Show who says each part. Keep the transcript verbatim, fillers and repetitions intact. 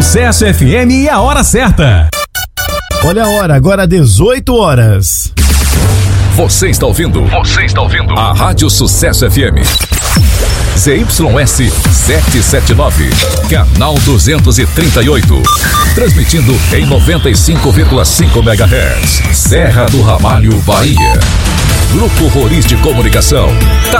Speaker 1: Sucesso F M e a hora certa.
Speaker 2: Olha a hora, agora dezoito horas.
Speaker 3: Você está ouvindo? Você está ouvindo? A Rádio Sucesso F M. Z Y S setecentos e setenta e nove, canal duzentos e trinta e oito. Transmitindo em noventa e cinco vírgula cinco megahertz. Serra do Ramalho, Bahia. Grupo Roriz de Comunicação. Tá